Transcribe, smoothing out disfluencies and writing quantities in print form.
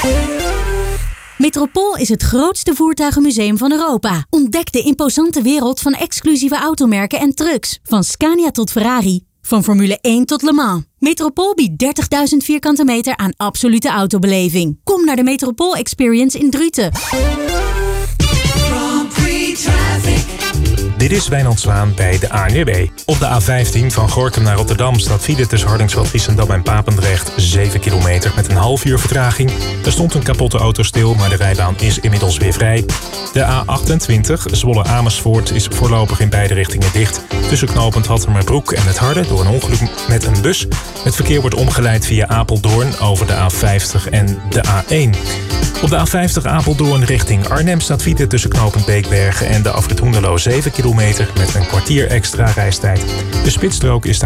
Metropool is het grootste voertuigenmuseum van Europa. Ontdek de imposante wereld van exclusieve automerken en trucks. Van Scania tot Ferrari. Van Formule 1 tot Le Mans. Metropool biedt 30.000 vierkante meter aan absolute autobeleving. Kom naar de Metropool Experience in Druten. Dit is Wijnand Zwaan bij de ANWB. Op de A15 van Gorinchem naar Rotterdam staat file tussen Hardingsveld, Giessendam en Papendrecht 7 kilometer met een half uur vertraging. Er stond een kapotte auto stil, maar de rijbaan is inmiddels weer vrij. De A28 Zwolle-Amersfoort is voorlopig in beide richtingen dicht. Tussen knooppunt Hattemerbroek en het Harde door een ongeluk met een bus. Het verkeer wordt omgeleid via Apeldoorn over de A50 en de A1. Op de A50 Apeldoorn richting Arnhem staat file tussen knooppunt Beekbergen en de afrit Hoenderloo 7 kilometer met een kwartier extra reistijd. De spitsstrook is